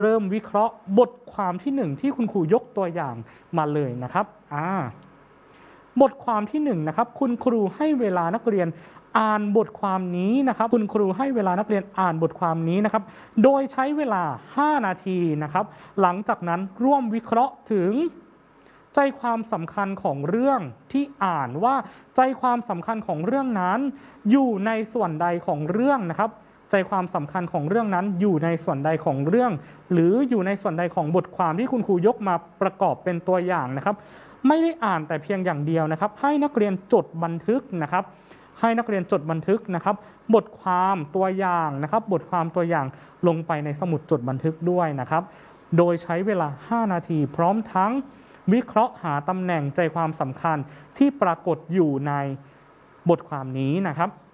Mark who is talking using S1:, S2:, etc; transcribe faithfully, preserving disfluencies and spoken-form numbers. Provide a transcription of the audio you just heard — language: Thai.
S1: เริ่มวิเคราะห์บทความที่หนึ่งที่คุณครูยกตัวอย่างมาเลยนะครับอ่าบทความที่หนึ่งนะครับคุณครูให้เวลานักเรียนอ่านบทความนี้นะครับคุณครูให้เวลานักเรียนอ่านบทความนี้นะครับโดยใช้เวลาห้านาทีนะครับหลังจากนั้นร่วมวิเคราะห์ถึงใจความสำคัญของเรื่องที่อ่านว่าใจความสำคัญของเรื่องนั้นอยู่ในส่วนใดของเรื่องนะครับใจความสำคัญของเรื่องนั้นอยู่ในส่วนใดของเรื่องหรืออยู่ในส่วนใดของบทความที่คุณครูยกมาประกอบเป็นตัวอย่างนะครับไม่ได้อ่านแต่เพียงอย่างเดียวนะครับให้นักเรียนจดบันทึกนะครับให้นักเรียนจดบันทึกนะครับบทความตัวอย่างนะครับบทความตัวอย่างลงไปในสมุดจดบันทึกด้วยนะครับโดยใช้เวลาห้านาทีพร้อมทั้งวิเคราะห์หาตำแหน่งใจความสำคัญที่ปรากฏอยู่ในบทความนี้นะครับ